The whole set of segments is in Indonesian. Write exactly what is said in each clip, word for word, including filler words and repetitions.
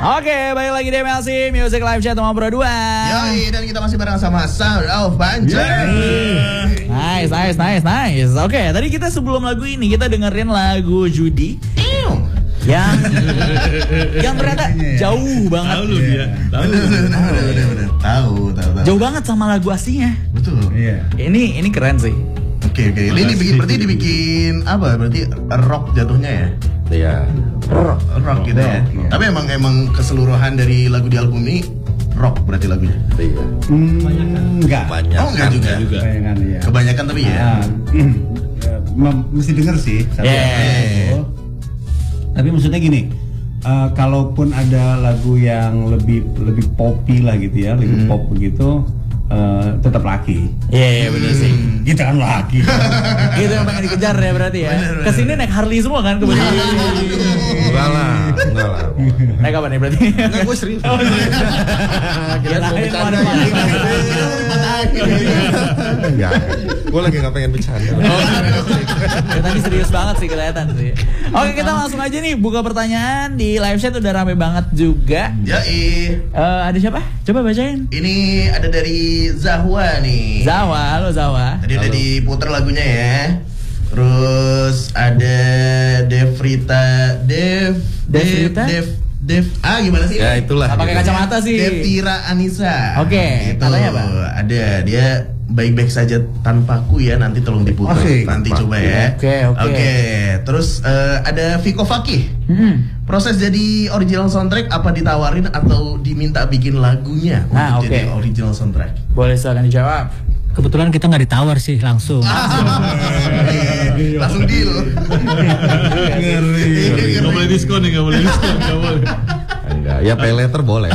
Oke, balik lagi di M L C Music Live Chat nomor dua. Yoi, dan kita masih bareng sama Sound of Panca. Nice, nice, nice, nice. Oke, tadi kita sebelum lagu ini kita dengerin lagu Judy yang yang ternyata jauh banget. Tahu lu dia. Tahu. Bener, bener, bener. Tahu, tahu, tahu. Jauh banget sama lagu aslinya. Betul. Iya. Ini ini keren sih. Oke, oke. Ini dibikin berarti dibikin apa? Berarti rock jatuhnya ya? Iya. Rock, rock gitu ya. Rock, iya. Tapi emang emang keseluruhan dari lagu di album ini rock berarti lagunya. Iya. Hmm, enggak. Banyak. Oh, enggak juga. juga. Bayangan ya. Kebanyakan tapi ya. Ah, mm, ya, mem- mesti denger sih. Satu Yeah. lagu. Tapi maksudnya gini, eh, kalaupun ada lagu yang lebih lebih poppy lah gitu ya, lebih pop begitu, eh, tetap laki. Iya, yeah, bener sih. Kita kan laki. Itu yang pengen dikejar ya berarti ya. Kesini naik Harley semua kan kebetulan. Enggak lah, enggak lah. Naik apa nih berarti? Enggak, gue serius. Kirain mau bercanda gitu. Enggak. Gue lagi nggak pengen bercanda. Ya, tadi serius banget sih kelihatan sih. Oke, kita langsung aja nih buka pertanyaan di live chat udah rame banget juga. Yoi. Eh, ada siapa? Coba bacain. Ini ada dari Zahwa nih. Zawa, halo Zawa. Tadi udah diputer lagunya ya. Terus ada Devrita Dev Dev Devrita? Dev Dev ah gimana sih? Ya itulah. Nggak pakai gitu. kacamata sih. Devtira Anissa. Oke, Itu katanya apa? ada dia baik-baik saja tanpaku ya, nanti tolong diputar. Oke. Nanti Tanpaku. coba ya. Oke, oke. Terus eh, ada Viko Fakih. Hmm. Proses jadi original soundtrack apa ditawarin atau diminta bikin lagunya Nah, untuk oke. jadi original soundtrack? Boleh silakan dijawab. Kebetulan kita nggak ditawar sih langsung. Langsung deal. Ngeri. Gak boleh diskon nih, gak boleh diskon, gak boleh. Enggak. Ya pay letter boleh.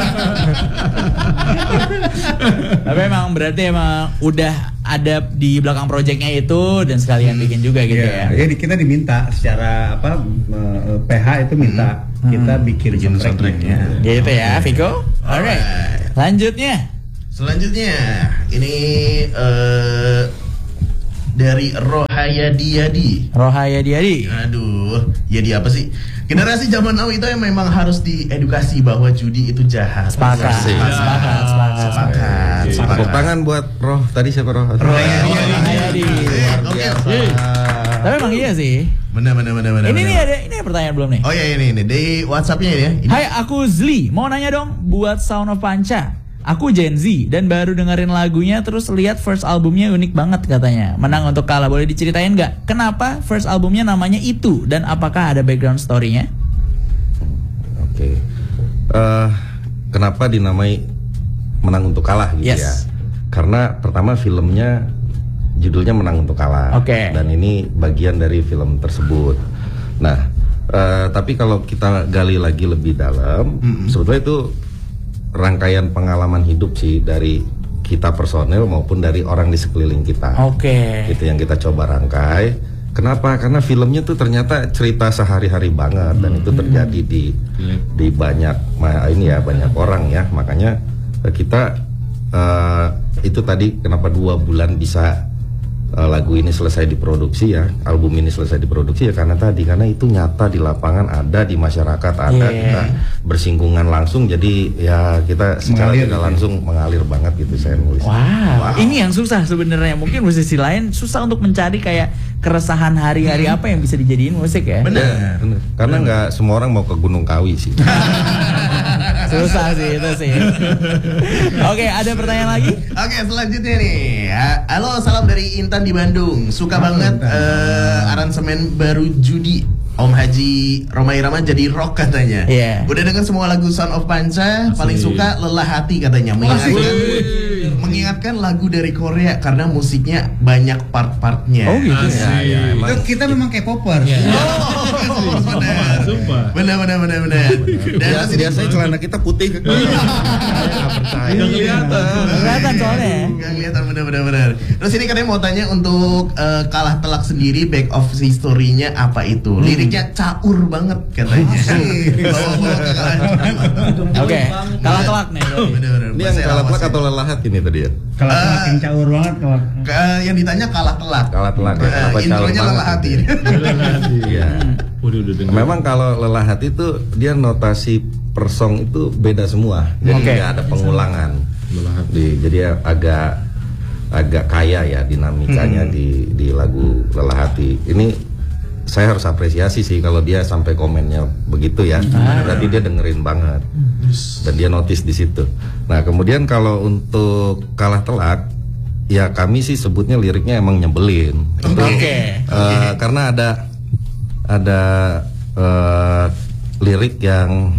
Tapi emang berarti emang udah ada di belakang proyeknya itu dan sekalian bikin juga gitu Ya, ya. ya di- kita diminta secara apa eh, P H itu minta kita bikin, Bikin soundtracknya. Gitu ya, Viko. Alright. Lanjutnya. Selanjutnya ini eh, dari Rohayadi Yadi. Rohaya Diadi. Aduh, Yadi apa sih? Generasi zaman now itu yang memang harus diedukasi bahwa judi itu jahat. Sepakat. Asik. Sepakat, sepakat, sepakat. Sepakat. Tepuk Sepakat. tangan buat Roh. Tadi siapa Roh? Rohayadi. Rohayadi. Luar Oke. biasa. Tapi emang iya sih. Benar benar benar benar. Ini benar. nih ada ini ada pertanyaan belum nih. Oh ya ini ini di WhatsApp-nya ini ya. Ini. Hai, aku Zli. Mau nanya dong buat Sound of Panca. Aku Gen Z dan baru dengerin lagunya terus lihat first albumnya unik banget katanya. Menang untuk kalah. Boleh diceritain nggak? Kenapa first albumnya namanya itu dan apakah ada background story-nya? Oke. Eh, kenapa dinamai Menang untuk Kalah gitu Yes. ya? Karena pertama filmnya judulnya Menang untuk Kalah. Oke. Dan ini bagian dari film tersebut. Nah, eh, tapi kalau kita gali lagi lebih dalam, sebetulnya itu rangkaian pengalaman hidup sih dari kita personel maupun dari orang di sekeliling kita. Oke. Itu yang kita coba rangkai. Kenapa? Karena filmnya tuh ternyata cerita sehari-hari banget dan itu terjadi di di banyak ma- ini ya banyak orang ya. Makanya eh, kita eh, itu tadi kenapa dua bulan bisa eh, lagu ini selesai diproduksi ya, album ini selesai diproduksi ya karena tadi karena itu nyata di lapangan ada di masyarakat ada Yeah. kita bersinggungan langsung jadi ya kita secara Mengalir, tidak ya. langsung mengalir banget gitu saya nulis. Wow. Ini yang susah sebenarnya. Mungkin musisi lain susah untuk mencari kayak keresahan hari-hari apa yang bisa dijadiin musik ya. Benar. Bener. Karena nggak semua orang mau ke Gunung Kawi sih. Susah sih itu sih. Oke, ada pertanyaan lagi? Oke, selanjutnya nih. Ha- Halo, salam dari Intan di Bandung. Suka Halo, banget Intan. eh, aransemen baru Judi. Om Haji Romai Rama jadi rock katanya. Iya. Udah dengar semua lagu Sound of Panca, paling suka Lelah Hati katanya. Mengingatkan, mengingatkan lagu dari Korea karena musiknya banyak part-partnya. Oh gitu ya. Ya, ya, emang. Itu kita memang K-popers. Oh, benar. Sumpah. Benar benar benar benar. Dan Biasa, terus ini- biasanya celana kita putih. Nggak percaya. Nggak kelihatan. Kelihatan soalnya. Nggak kelihatan benar-benar benar. Terus ini katanya mau tanya untuk eh, Kalah Telak sendiri back of history-nya apa itu? Liriknya caur banget katanya. Bawa-bawa ke Kalah Telak. Oke, kalah telak nih. berarti. Benar-benar. Ini yang Bahasa kalah telak Laos atau lelah hati nih tadi ya? Kalau Eh. makin caur banget kalau ya. Yang ditanya Kalah Telak. Kalah telak ya. Eh, Kenapa caur intronya banget? Lelah Hati. Iya. Udah udah dengar. Memang kalau lelah hati itu dia notasi per song itu beda semua, jadi Oke. nggak ada pengulangan. Di, jadi agak agak kaya ya dinamikanya di di lagu Lelah Hati. Ini saya harus apresiasi sih kalau dia sampai komennya begitu ya. Berarti dia dengerin banget dan dia notice di situ. Nah kemudian kalau untuk Kalah Telak, ya kami sih sebutnya liriknya emang nyebelin. Itu, Oke. eh, karena ada ada eh, lirik yang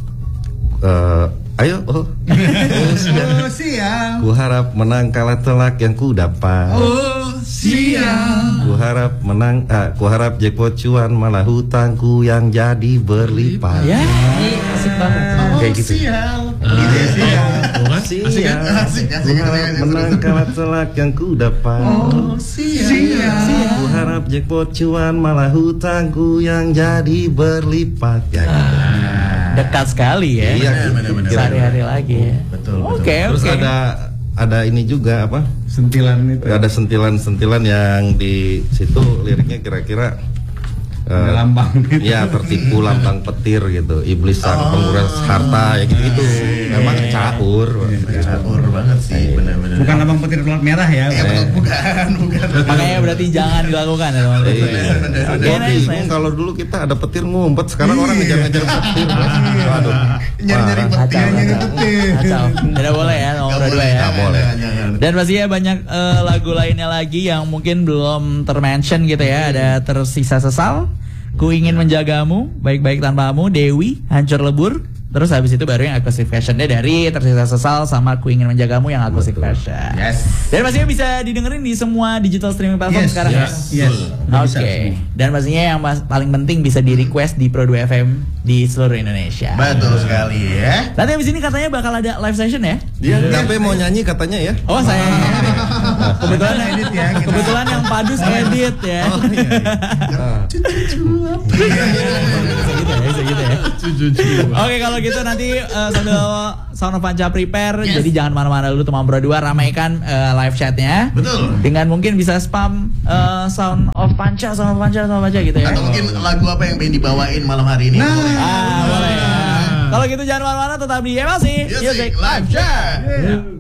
eh, ayo oh, oh siang. Oh siang. Ku harap menang kalah telak yang ku dapat. Oh siang. Ku harap menang, ah, ku harap jackpot cuan malah hutangku yang jadi berlipat. Ya, asik banget. Kayak gitu. Siang. Gitu ya siang. Siang, Asik, asik, ku harap asik, menang asik. kalah telak yang ku dapat. Oh siang. Ku harap jackpot cuan malah hutangku yang jadi berlipat. Ya, gitu. Dekat sekali ya. Iya, benar-benar. Sehari-hari lagi ya. Betul, betul. Oke, Terus oke. ada ada ini juga apa? Sentilan itu. Ada sentilan-sentilan yang di situ liriknya kira-kira eh, Lambang gitu. ya tertipu lambang petir gitu, iblis sang penguras harta ya gitu-gitu. Memang caur. Caur banget sih, benar-benar. Bukan lambang petir pelat merah ya. Eh, betul, bukan, bukan. Makanya berarti jangan dilakukan ya teman-teman. Iya. Oke, Gua nice, bingung nice. kalau dulu kita ada petir ngumpet, sekarang orang ngejar-ngejar petir. Waduh. Nyari-nyari Parah. petir, nyari Kacau, petir. kacau. Tidak boleh ya nomor Nggak dua boleh, ya. nggak boleh. Jangan, jangan. Dan pastinya banyak eh, lagu lainnya lagi yang mungkin belum termention gitu ya. Ada Tersisa Sesal, Ku Ingin Menjagamu, Baik-Baik Tanpamu, Dewi, Hancur Lebur. Terus habis itu baru yang acoustic versionnya dari Tersisa Sesal sama Ku Ingin Menjagamu yang acoustic version. Yes. Dan pastinya bisa didengerin di semua digital streaming platform Yes, sekarang yes, ya. yes. Udah Oke. bisa semua. Dan pastinya yang mas- paling penting bisa di request di Pro dua F M di seluruh Indonesia. Betul sekali ya. Nanti abis ini katanya bakal ada live session ya? Dia Gape mau nyanyi katanya ya. Oh saya kebetulan edit ya, kita- kebetulan yang padus edit ya. Oh iya. Bisa gitu ya, bisa gitu ya. Oke kalau gitu nanti uh, sambil Sound of Panca prepare, Yes. jadi jangan mana-mana dulu teman Pro dua, ramaikan uh, live chatnya. Betul. Dengan mungkin bisa spam uh, Sound of Panca, Sound of Panca, Sound of Panca gitu ya. Atau mungkin lagu apa yang pengen dibawain malam hari ini? Nah. Boleh. Ah boleh. Kalau gitu jangan mana-mana, tetap di M L C Music Live Chat. Yeah.